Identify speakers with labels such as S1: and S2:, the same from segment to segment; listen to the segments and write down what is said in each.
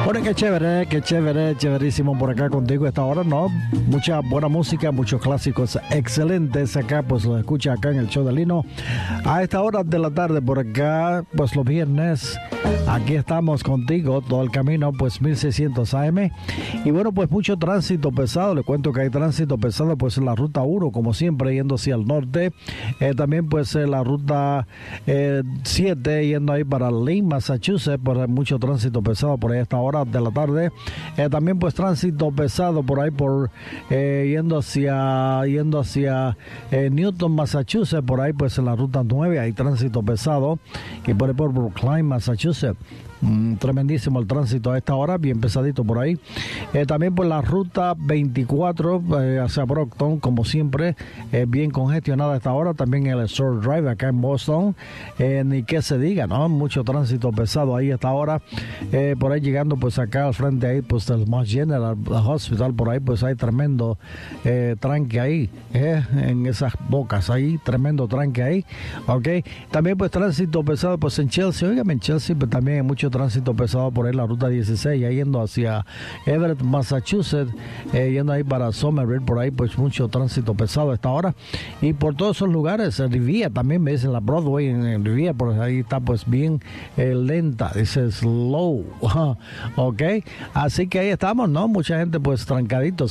S1: Bueno, qué chévere, chéverísimo por acá contigo a esta hora, ¿no? Mucha buena música, muchos clásicos excelentes acá, pues los escucha acá en el show de Lino. A esta hora de la tarde por acá, pues los viernes, aquí estamos contigo, todo el camino, pues 1600 AM. Y bueno, pues mucho tránsito pesado, le cuento que hay tránsito pesado pues en la ruta 1, como siempre, yendo hacia el norte. También pues la ruta 7, yendo ahí para Lynn, Massachusetts, pues hay mucho tránsito pesado por ahí a esta hora de la tarde. También pues tránsito pesado por ahí por yendo hacia Newton, Massachusetts, por ahí pues en la ruta 9 hay tránsito pesado, y por ahí por Brookline, Massachusetts. Tremendísimo el tránsito a esta hora, bien pesadito por ahí. También por la ruta 24 hacia Brockton, como siempre, bien congestionada a esta hora. También el Shore Drive acá en Boston, ni que se diga, ¿no? Mucho tránsito pesado ahí a esta hora. Por ahí llegando pues acá al frente ahí pues del Mass General Hospital, por ahí pues hay tremendo tranque ahí, en esas bocas ahí, tremendo tranque ahí, ok. También pues tránsito pesado pues en Chelsea, oígame, en Chelsea pues también hay mucho tránsito pesado por ahí la ruta 16, ya yendo hacia Everett, Massachusetts, yendo ahí para Somerville, por ahí pues mucho tránsito pesado a esta hora. Y por todos esos lugares, Riviera también, me dicen la Broadway en Riviera, por ahí está pues bien lenta, dice slow, ok. Así que ahí estamos, ¿no? Mucha gente pues trancaditos,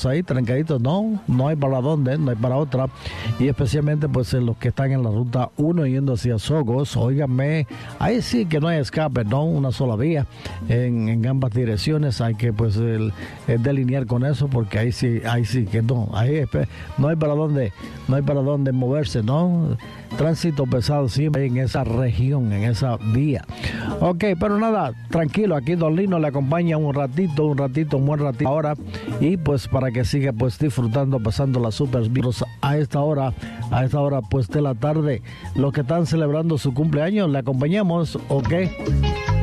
S1: no hay para dónde, no hay para otra. Y especialmente pues los que están en la ruta 1 yendo hacia Sogos, óigame, ahí sí que no hay escape, ¿no? Una sola vía en ambas direcciones, hay que pues delinear con eso, porque ahí sí que no, ahí no hay para dónde moverse, ¿no? Tránsito pesado siempre en esa región, en esa vía. Ok, pero nada, tranquilo, aquí Don Lino le acompaña un buen ratito ahora, y pues para que siga pues disfrutando, pasando las super virus a esta hora pues de la tarde. Los que están celebrando su cumpleaños, le acompañamos, ok.